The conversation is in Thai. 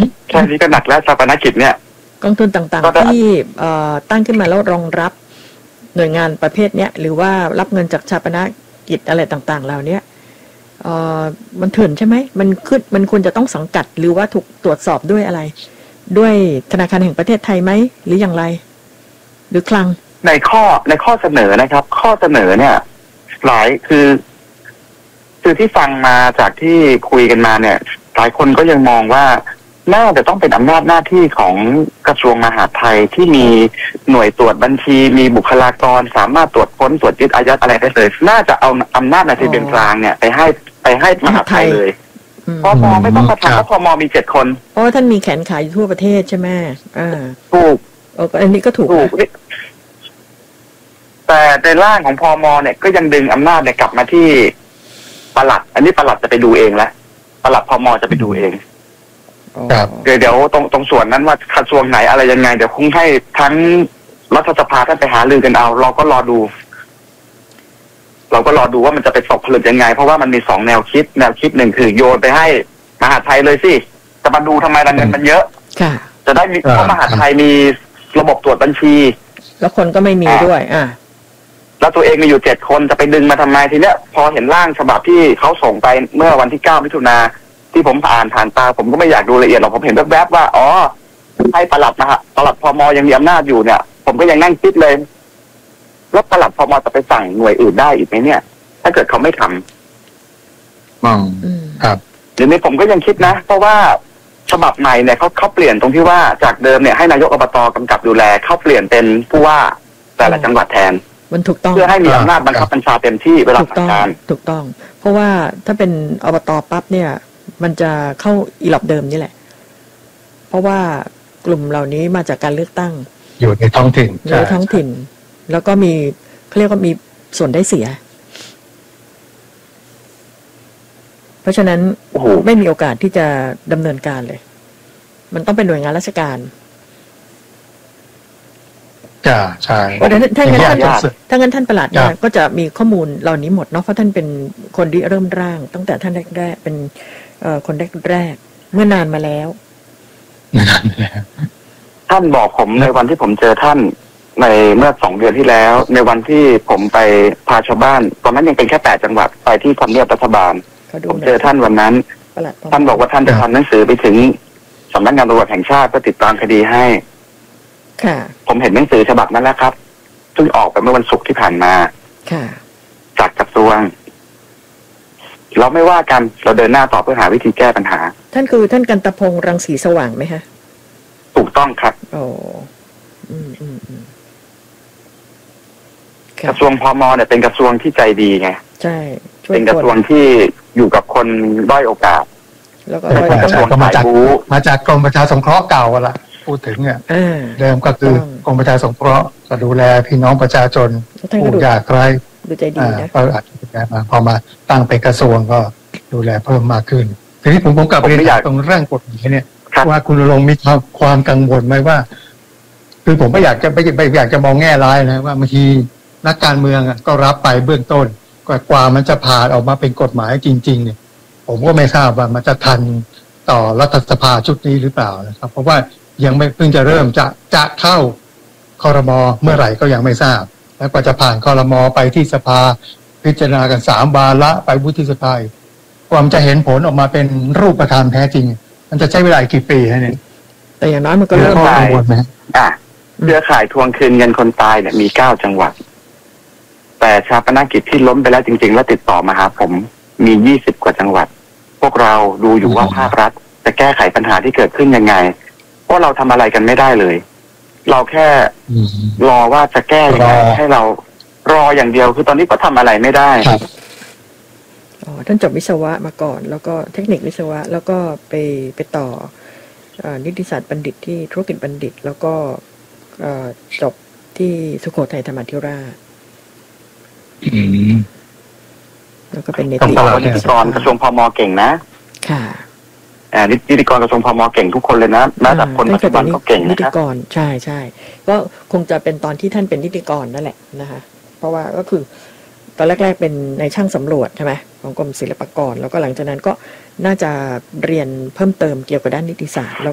แค่นี้ก็หนักแล้วชาปนกิจเนี่ยกองทุนต่างๆที่ตั้งขึ้นมาแล้วรองรับหน่วยงานประเภทเนี้ยหรือว่ารับเงินจากชาปนกิจอะไรต่างๆเหล่านี้มันเถื่อนใช่ไหมมันควรจะต้องสังกัดหรือว่าถูกตรวจสอบด้วยอะไรด้วยธนาคารแห่งประเทศไทยไหมหรืออย่างไรหรือคลังในข้อเสนอนะครับข้อเสนอเนี่ยหลายคือที่ฟังมาจากที่คุยกันมาเนี่ยหลายคนก็ยังมองว่าน่าจะต้องเป็นอำนาจหน้าที่ของกระทรวงมหาดไทยที่มีหน่วยตรวจบัญชีมีบุคลากรสามารถตรวจค้นตรวจยึดอายัดอะไรได้เลยน่าจะเอาอำนาจในที่เป็นกลางเนี่ยไปให้มหาดไทยเลยพมไม่ต้องมาทำเพราะพมมี7 คนเพราะท่านมีแขนขายอยู่ทั่วประเทศใช่ไหมถูกอันนี้ก็ถูกแต่ในร่างของพมเนี่ยก็ยังดึงอำนาจเนี่ยกลับมาที่ปลัดอันนี้ปลัดจะไปดูเองแล้วปลัดพมจะไปดูเองเดี๋ยวตรงส่วนนั้นว่ากระทรวงไหนอะไรยังไงเดี๋ยวคงให้ทั้งรัฐสภาท่านไปหารือกันเอาเราก็รอดูว่ามันจะไปตกผลึกยังไงเพราะว่ามันมี2 แนวคิดหนึ่งคือโยนไปให้มหาดไทยเลยสิจะมาดูทำไมเงินมันเยอะจะได้มีเพราะมหาดไทยมีระบบตรวจบัญชีแล้วคนก็ไม่มีด้วยแล้วตัวเองมีอยู่7 คนจะไปดึงมาทำไมทีเนี้ยพอเห็นร่างฉบับที่เขาส่งไปเมื่อวันที่9 มิถุนาที่ผมผ่านตาผมก็ไม่อยากดูละเอียดหรอกผมเห็นแวบๆว่าอ๋อให้ปลัดพมยังมีอำนาจอยู่เนี่ยผมก็ยังนั่งคิดเลยแล้วปลัดพมจะไปสั่งหน่วยอื่นได้อีกไหมเนี่ยถ้าเกิดเขาไม่ทำครับหรือไม่ผมก็ยังคิดนะเพราะว่าฉบับใหม่เนี่ยเขาเปลี่ยนตรงที่ว่าจากเดิมเนี่ยให้นายกอบต.กำกับดูแลเขาเปลี่ยนเป็นผู้ว่าแต่ละจังหวัดแทนมันถูกต้องเพื่อให้มีอำนาจบังคับบัญชาเต็มที่เวลาทำงานถูกต้องเพราะว่าถ้าเป็นอบต.ปั๊บเนี่ยมันจะเข้าอีหลอบเดิมนี่แหละเพราะว่ากลุ่มเหล่านี้มาจากการเลือกตั้งอยู่ในท้องถิ่นแล้วก็มีเขาเรียกว่ามีส่วนได้เสียเพราะฉะนั้นไม่มีโอกาสที่จะดำเนินการเลยมันต้องเป็นหน่วยงานราชการใช่ถ้างั้นท่านประหลัดเนี่ยก็จะมีข้อมูลเหล่านี้หมดเนาะเพราะท่านเป็นคนที่เริ่มร่างตั้งแต่ท่านแรกเป็นคนแรกเมื่อนานมาแล้วท่านบอกผมในวันที่ผมเจอท่านในเมื่อ2 เดือนที่แล้วในวันที่ผมไปพาชาวบ้านตอนนั้นยังเป็นแค่8 จังหวัดไปที่ทำเนียบรัฐบาลผมเจอท่านวันนั้นท่านบอกว่าท่านจะทำหนังสือไปถึงสำนักงานตำรวจแห่งชาติเพื่อติดตามคดีให้ผมเห็นหนังสือฉบับนั้นแล้วครับซึ่งออกไปเมื่อวันศุกร์ที่ผ่านมาจากกระทรวงเราไม่ว่ากันเราเดินหน้าต่อเพื่อหาวิธีแก้ปัญหาท่านคือท่านกันตะพงษ์รังสีสว่างไหมฮะถูกต้องครับกระทรวงพมเนี่ยเป็นกระทรวงที่ใจดีไงใช่เป็นกระทรวงที่อยู่กับคนด้อยโอกาสแล้วก็กระทรวงมาจากกรมประชาสงเคราะห์เก่าละพูดถึงเนี่ยเดิมก็คือกรมประชาสงเคราะห์ก็ดูแลพี่น้องประชาชนผู้ยากไร้ดูใจดีนะก็อาจจะดูแลมาพอมาตั้งเป็นกระทรวงก็ดูแลเพิ่มมากขึ้นทีนี้ผมกลับเรียนตรงเรื่องกฎหมายเนี่ยว่าคุณลงมีความกังวลไหมว่าคือผมไม่อยากจะมองแง่ร้ายนะว่าบางทีนักการเมืองก็รับไปเบื้องต้นกว่ามันจะผ่านออกมาเป็นกฎหมายจริงๆเนี่ยผมก็ไม่ทราบว่ามันจะทันต่อรัฐสภาชุดนี้หรือเปล่านะครับเพราะว่ายังไม่เพิ่งจะเริ่มจะเข้าครม.เมื่อไหร่ก็ยังไม่ทราบแล้วกว่าจะผ่านครม.ไปที่สภาพิจารณากัน3 วาระไปวุฒิสภาความจะเห็นผลออกมาเป็นรูปธรรมแท้จริงมันจะใช้เวลากี่ปีเนี่ยแต่อย่างน้อยมันก็เริ่มได้เครือข่ายทวงคืนเงินคนตายเนี่ยมี9 จังหวัดแต่ชาปนกิจที่ล้มไปแล้วจริงๆแล้วติดต่อมาหาผมมี20 กว่าจังหวัดพวกเราดูอยู่ว่าภาครัฐจะแก้ไขปัญหาที่เกิดขึ้นยังไงเพราะเราทำอะไรกันไม่ได้เลยเราแค่รอว่าจะแก้ยังไงให้เรารออย่างเดียวคือตอนนี้ก็ทำอะไรไม่ได้ท่านจบวิศวะมาก่อนแล้วก็เทคนิควิศวะแล้วก็ไปต่อนิติศาสตร์บัณฑิตที่ธุรกิจบัณฑิตแล้วก็จบที่สุโขทัยธรรมาธิราชแล้วก็เป็นนิติกรกระทรวงพม.เก่งนะค่ะนิติกรกระทรวงพม.เก่งทุกคนเลยนะแม้แต่คนปัจจุบันก็เก่งนิติกรใช่ก็คงจะเป็นตอนที่ท่านเป็นนิติกรนั่นแหละนะคะเพราะว่าก็คือตอนแรกๆเป็นในช่างสำรวจใช่ไหมของกรมศิลปากรแล้วก็หลังจากนั้นก็น่าจะเรียนเพิ่มเติมเกี่ยวกับด้านนิติศาสตร์